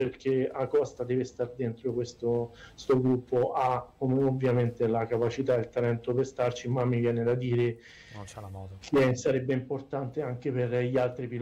perché Acosta deve stare dentro sto gruppo, ha come ovviamente la capacità e il talento per starci, ma mi viene da dire Non c'ha la moto. che sarebbe importante anche per gli altri piloti